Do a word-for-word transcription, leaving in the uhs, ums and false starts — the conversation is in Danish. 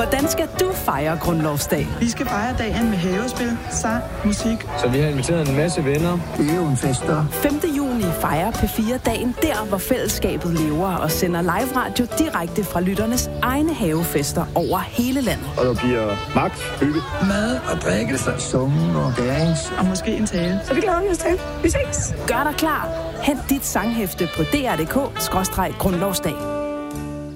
Hvordan skal du fejre grundlovsdag? Vi skal fejre dagen med havespil, sang, musik. Så vi har inviteret en masse venner. Det er jo en fest, der. femte juni fejrer P fire dagen der, hvor fællesskabet lever og sender live radio direkte fra lytternes egne havefester over hele landet. Og der bliver magt, hygge, mad og drikkelse, summen og dance. Og måske en tale. Så vi glæder os til. Vi ses. Gør dig klar. Hent dit sanghæfte på d r punktum d k skråstreg grundlovsdag.